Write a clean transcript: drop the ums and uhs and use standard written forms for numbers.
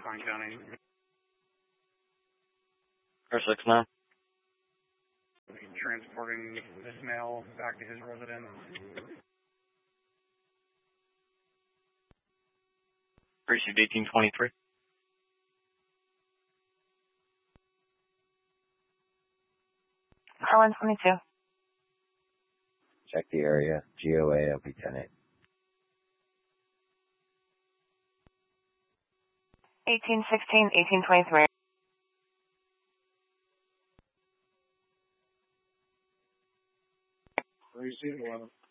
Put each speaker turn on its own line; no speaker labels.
Pine County.
Car 6-9.
Transporting this male back to his residence.
Received 1823.
Car 122.
Check the area. GOA LP-10-8.
1816, 1823.
Received 11.